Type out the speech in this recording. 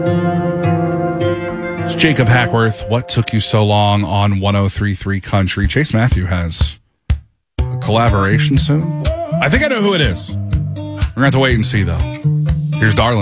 It's Jacob Hackworth. What took you so long on 103.3 Country? Chase Matthew has a collaboration soon. I think I know who it is. We're going to have to wait and see, though. Here's Darlin'.